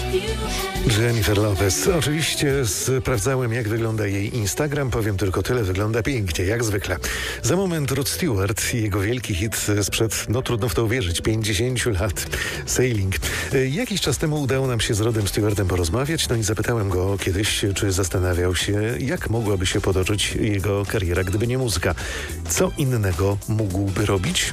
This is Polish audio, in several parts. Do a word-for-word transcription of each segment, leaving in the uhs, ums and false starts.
Jennifer Lopez. Oczywiście sprawdzałem, jak wygląda jej Instagram. Powiem tylko tyle, wygląda pięknie, jak zwykle. Za moment Rod Stewart i jego wielki hit sprzed, no trudno w to uwierzyć, pięćdziesięciu lat. Sailing. Jakiś czas temu udało nam się z Rodem Stewartem porozmawiać, no i zapytałem go kiedyś, czy zastanawiał się, jak mogłaby się potoczyć jego kariera, gdyby nie muzyka. Co innego mógłby robić?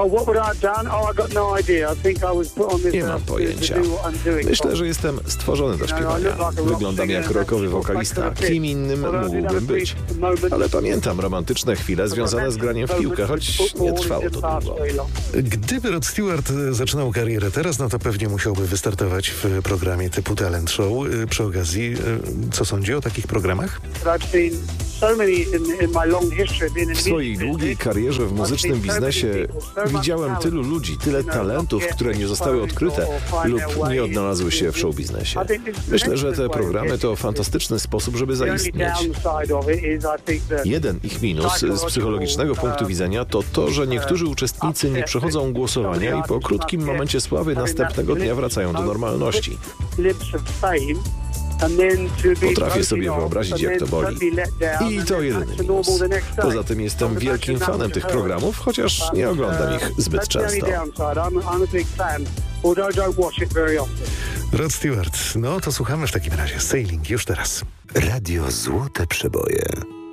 Nie mam pojęcia. Myślę, że jestem stworzony do śpiewania. Wyglądam jak rockowy wokalista. Kim innym mógłbym być? Ale pamiętam romantyczne chwile związane z graniem w piłkę, choć nie trwało to długo. Gdyby Rod Stewart zaczynał karierę teraz, no to pewnie musiałby wystartować w programie typu Talent Show. Przy okazji, co sądzi o takich programach? W swojej długiej karierze w muzycznym biznesie widziałem tylu ludzi, tyle talentów, które nie zostały odkryte lub nie odnalazły się w showbiznesie. Myślę, że te programy to fantastyczny sposób, żeby zaistnieć. Jeden ich minus z psychologicznego punktu widzenia to to, że niektórzy uczestnicy nie przechodzą głosowania i po krótkim momencie sławy następnego dnia wracają do normalności. Potrafię sobie wyobrazić, jak to boli. I to jedyny minus. Poza tym jestem wielkim fanem tych programów, chociaż nie oglądam ich zbyt często. Rod Stewart. No to słuchamy w takim razie. Sailing już teraz. Radio Złote Przeboje.